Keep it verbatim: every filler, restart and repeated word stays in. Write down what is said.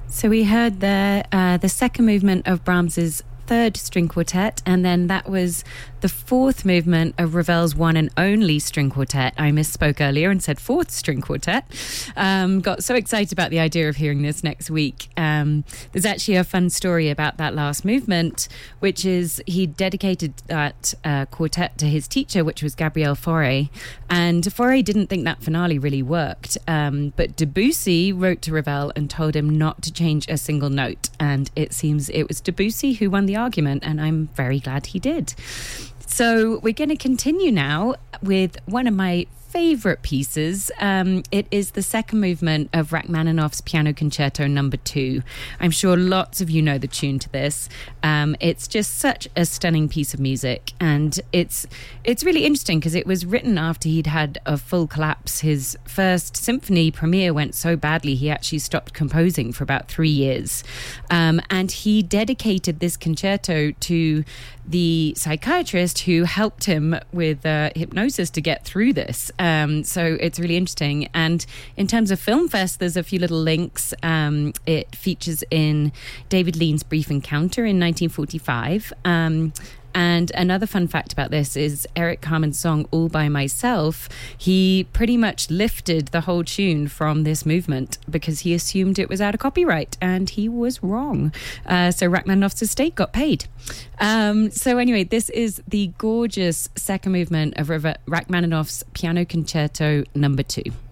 So we heard there uh, the second movement of Brahms's third string quartet, and then that was the fourth movement of Ravel's one and only string quartet. I misspoke earlier and said fourth string quartet. Um, got so excited about the idea of hearing this next week. Um, there's actually a fun story about that last movement, which is he dedicated that uh, quartet to his teacher, which was Gabriel Fauré, and Fauré didn't think that finale really worked, um, but Debussy wrote to Ravel and told him not to change a single note, and it seems it was Debussy who won the argument, and I'm very glad he did. So we're going to continue now with one of my favourite pieces. Um, it is the second movement of Rachmaninoff's Piano Concerto Number Two. I'm sure lots of you know the tune to this. Um, it's just such a stunning piece of music, and it's it's really interesting because it was written after he'd had a full collapse. His first symphony premiere went so badly he actually stopped composing for about three years, um, and he dedicated this concerto to the psychiatrist who helped him with uh, hypnosis to get through this. Um, so it's really interesting. And in terms of Film Fest, there's a few little links. Um, it features in David Lean's Brief Encounter in nineteen forty-five. Um, And another fun fact about this is Eric Carmen's song All By Myself. He pretty much lifted the whole tune from this movement because he assumed it was out of copyright, and he was wrong. Uh, so Rachmaninoff's estate got paid. Um, so anyway, this is the gorgeous second movement of Rachmaninoff's Piano Concerto Number Two.